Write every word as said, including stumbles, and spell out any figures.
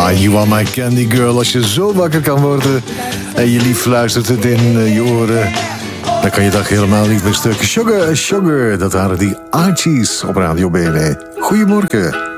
Ah, you are my candy girl. Als je zo wakker kan worden en je lief luistert het in uh, je oren, dan kan je dag helemaal niet meer stuk. Sugar, sugar, dat waren die Archies op Radio B N. Goedemorgen.